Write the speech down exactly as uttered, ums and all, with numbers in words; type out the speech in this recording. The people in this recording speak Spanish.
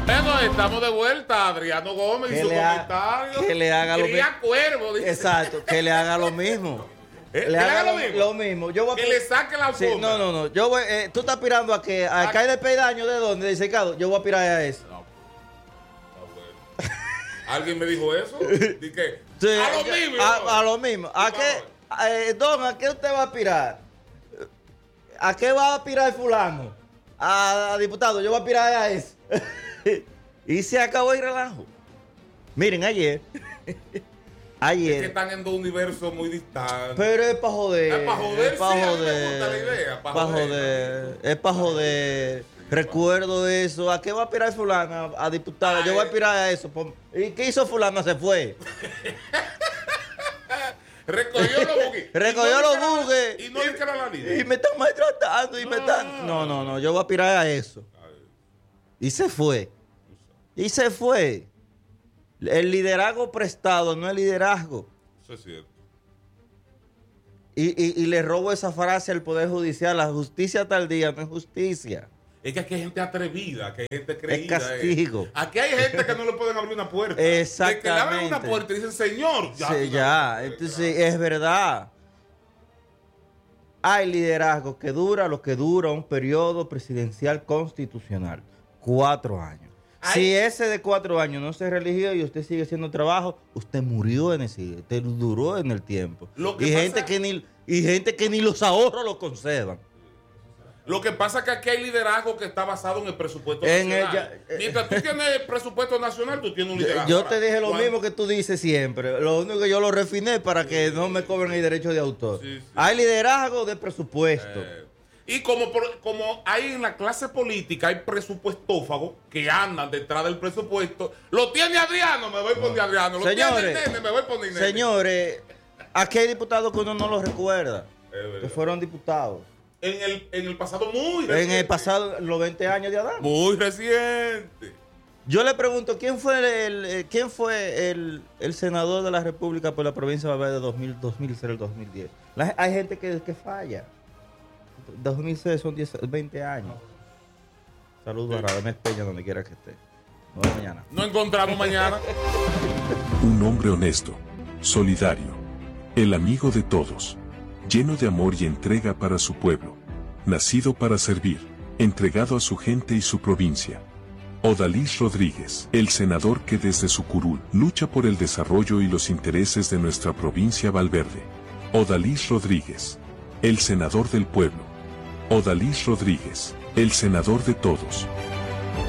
Bueno, estamos de vuelta. Adriano Gómez y su comentario. Que le haga lo mismo. Cuervo, dice. Exacto, que le haga lo mismo. ¿Eh? Le haga, haga lo, lo mismo. lo mismo. Yo voy a que le saque la sí, alfombra. No, no, no. Yo voy, eh, tú estás aspirando a que a, a caer de pedaño de dónde, dice Cado. Yo voy a aspirar a eso. No, está bueno. ¿Alguien me dijo eso? Dije, sí, a lo yo, mismo. A, a lo mismo. ¿A qué, eh, don, ¿a qué usted va a aspirar? ¿A qué va a aspirar el fulano? A, a diputado, yo voy a aspirar a eso. Y se acabó el relajo. Miren, ayer. Ayer. Es que están en dos universos muy distantes. Pero es para joder. Es para joder, es para sí, joder. a mí me gusta la idea. Para pa joder. joder. Es para joder. Recuerdo eso. ¿A qué va a aspirar fulana? A diputada. Yo voy a aspirar a eso. ¿Y qué hizo fulana? Se fue. Recogió los buques. Recogió los buques. Y no le queda la líder. Y me están maltratando. Y me están. No, no, no. Yo voy a aspirar a eso. Y se fue. Y se fue. El liderazgo prestado no es liderazgo. Eso es cierto. Y, y, y le robo esa frase al Poder Judicial. La justicia tal día no es justicia. Es que aquí hay gente atrevida, que hay gente creída. Es castigo. Eh. Aquí hay gente que no le pueden abrir una puerta. Exactamente. Que le abren una puerta y dicen, señor. Ya, sí, ya. Entonces, sí, es verdad. Hay liderazgo que dura lo que dura un periodo presidencial constitucional. Cuatro años. Ay. Si ese de cuatro años no se religió y usted sigue haciendo trabajo, usted murió en ese, usted duró en el tiempo. Lo que y, pasa, gente que ni, y gente que ni los ahorros los conservan. Lo que pasa es que aquí hay liderazgo que está basado en el presupuesto en nacional. El, ya, Mientras tú tienes el presupuesto nacional, tú tienes un liderazgo. Yo te dije lo ¿Cuál? mismo que tú dices siempre. Lo único que yo lo refiné para que sí, no me cobren el derecho de autor. Sí, sí. Hay liderazgo de presupuesto. Eh. Y como, como hay en la clase política, hay presupuestófagos que andan detrás del presupuesto. Lo tiene Adriano, me voy por de Adriano. Lo señores, tiene Nene, me voy por Nene. Señores, aquí hay diputados que uno no los recuerda. Que fueron diputados. En el, en el pasado muy reciente. En el pasado, los veinte años de Adán. Muy reciente. Yo le pregunto, ¿quién fue el, el quién fue el, el senador de la República por la provincia de Valverde de dos mil, dos mil cero al dos mil diez? La, hay gente que, que falla. dos mil seis son diez, veinte años. Saludos sí. a Radamés Peña donde quiera que esté. Nos vemos mañana. Nos encontramos mañana. Un hombre honesto, solidario, el amigo de todos, lleno de amor y entrega para su pueblo, nacido para servir, entregado a su gente y su provincia. Odalis Rodríguez, el senador que desde su curul lucha por el desarrollo y los intereses de nuestra provincia Valverde. Odalis Rodríguez, el senador del pueblo. Odalis Rodríguez, el senador de todos.